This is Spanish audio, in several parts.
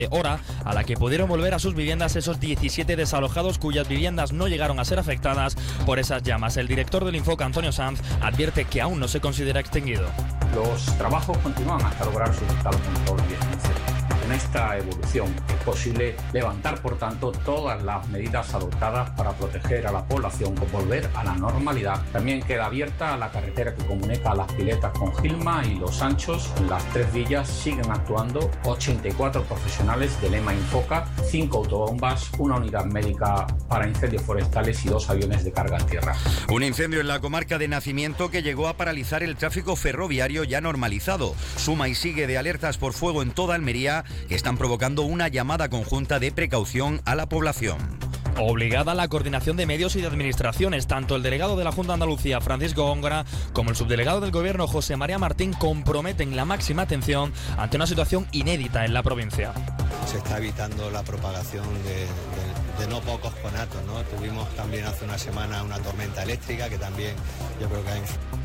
hora a la que pudieron volver a sus viviendas esos 17 desalojados cuyas viviendas no llegaron a ser afectadas por esas llamas. El director del Infoca, Antonio Sanz, advierte que aún no se considera extinguido. Los trabajos continúan hasta lograr su total control y extinción. Con esta evolución es posible levantar, por tanto, todas las medidas adoptadas para proteger a la población con volver a la normalidad. También queda abierta la carretera que comunica a Las Piletas con Gilma y Los Sanchos. En las tres villas siguen actuando 84 profesionales del EMA Infoca, 5 autobombas, una unidad médica para incendios forestales y 2 aviones de carga en tierra. Un incendio en la comarca de Nacimiento que llegó a paralizar el tráfico ferroviario ya normalizado. Suma y sigue de alertas por fuego en toda Almería que están provocando una llamada conjunta de precaución a la población. Obligada la coordinación de medios y de administraciones. Tanto el delegado de la Junta de Andalucía, Francisco Góngora, como el subdelegado del Gobierno, José María Martín, comprometen la máxima atención ante una situación inédita en la provincia. Se está evitando la propagación de no pocos conatos, ¿no? Tuvimos también hace una semana una tormenta eléctrica que también yo creo que ha...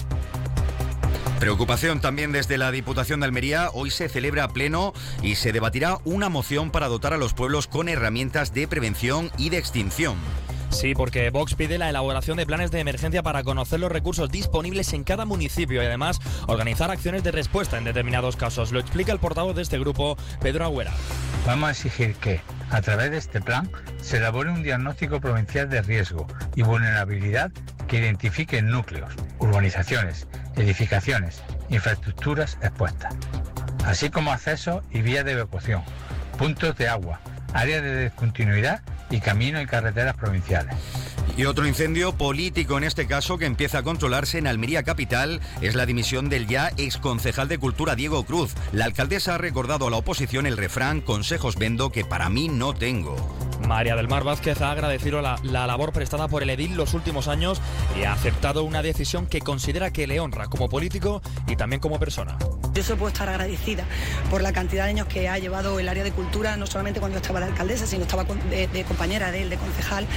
Preocupación también desde la Diputación de Almería. Hoy se celebra pleno y se debatirá una moción para dotar a los pueblos con herramientas de prevención y de extinción. Sí, porque Vox pide la elaboración de planes de emergencia para conocer los recursos disponibles en cada municipio y además organizar acciones de respuesta en determinados casos. Lo explica el portavoz de este grupo, Pedro Agüera. Vamos a exigir que, a través de este plan, se elabore un diagnóstico provincial de riesgo y vulnerabilidad que identifique núcleos, urbanizaciones, edificaciones, infraestructuras expuestas, así como accesos y vías de evacuación, puntos de agua, áreas de descontinuidad y caminos y carreteras provinciales. Y otro incendio político en este caso que empieza a controlarse en Almería capital es la dimisión del ya exconcejal de Cultura Diego Cruz. La alcaldesa ha recordado a la oposición el refrán "consejos vendo que para mí no tengo". María del Mar Vázquez ha agradecido la labor prestada por el edil los últimos años y ha aceptado una decisión que considera que le honra como político y también como persona. Yo solo puedo estar agradecida por la cantidad de años que ha llevado el área de cultura, no solamente cuando yo estaba de alcaldesa, sino estaba de compañera de él, de concejal,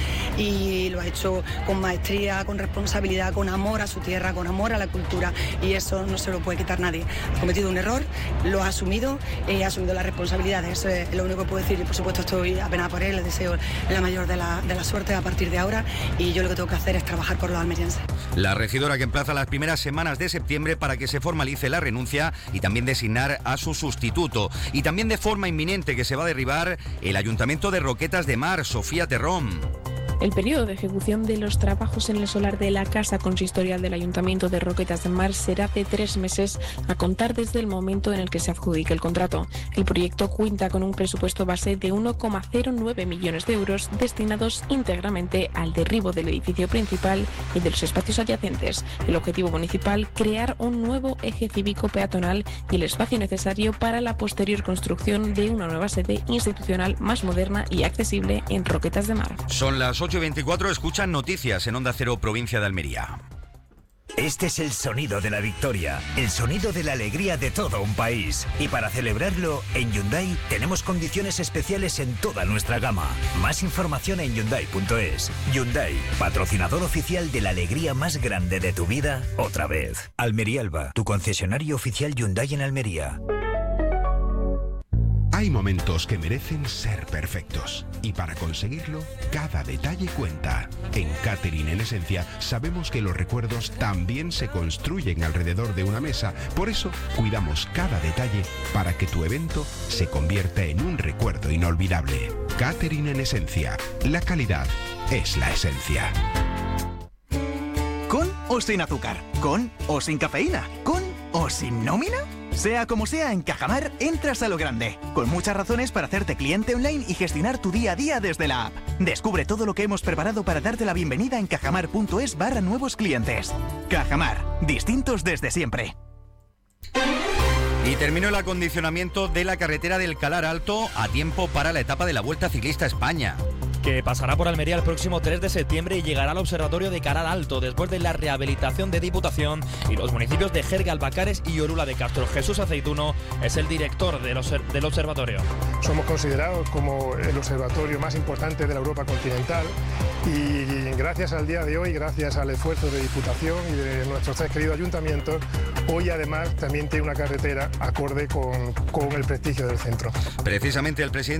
y lo ha hecho con maestría, con responsabilidad, con amor a su tierra, con amor a la cultura, y eso no se lo puede quitar nadie. Ha cometido un error, lo ha asumido y ha asumido las responsabilidades. Eso es lo único que puedo decir y por supuesto estoy apenada por él, le deseo la mayor de la suerte a partir de ahora y yo lo que tengo que hacer es trabajar por los almerienses. La regidora que emplaza las primeras semanas de septiembre para que se formalice la renuncia y también designar a su sustituto. Y también de forma inminente que se va a derribar el Ayuntamiento de Roquetas de Mar, Sofía Terrón. El periodo de ejecución de los trabajos en el solar de la Casa Consistorial del Ayuntamiento de Roquetas de Mar será de 3 meses a contar desde el momento en el que se adjudique el contrato. El proyecto cuenta con un presupuesto base de 1,09 millones de euros destinados íntegramente al derribo del edificio principal y de los espacios adyacentes. El objetivo municipal, crear un nuevo eje cívico peatonal y el espacio necesario para la posterior construcción de una nueva sede institucional más moderna y accesible en Roquetas de Mar. Son las 8:24, escuchan noticias en Onda Cero, provincia de Almería. Este es el sonido de la victoria, el sonido de la alegría de todo un país. Y para celebrarlo, en Hyundai tenemos condiciones especiales en toda nuestra gama. Más información en Hyundai.es. Hyundai, patrocinador oficial de la alegría más grande de tu vida, otra vez. Almería Alba, tu concesionario oficial Hyundai en Almería. Hay momentos que merecen ser perfectos y para conseguirlo, cada detalle cuenta. En Catering en Esencia sabemos que los recuerdos también se construyen alrededor de una mesa. Por eso, cuidamos cada detalle para que tu evento se convierta en un recuerdo inolvidable. Catering en Esencia. La calidad es la esencia. ¿Con o sin azúcar? ¿Con o sin cafeína? ¿Con o sin nómina? Sea como sea, en Cajamar entras a lo grande, con muchas razones para hacerte cliente online y gestionar tu día a día desde la app. Descubre todo lo que hemos preparado para darte la bienvenida en cajamar.es/nuevos clientes. Cajamar, distintos desde siempre. Y terminó el acondicionamiento de la carretera del Calar Alto a tiempo para la etapa de la Vuelta Ciclista a España. que pasará por Almería el próximo 3 de septiembre y llegará al observatorio de Caral Alto después de la rehabilitación de Diputación y los municipios de Jerga, Albacares y Orula de Castro. Jesús Aceituno es el director del observatorio. Somos considerados como el observatorio más importante de la Europa continental y gracias al día de hoy, gracias al esfuerzo de Diputación y de nuestros 3 queridos ayuntamientos, hoy además también tiene una carretera acorde con el prestigio del centro. Precisamente el presidente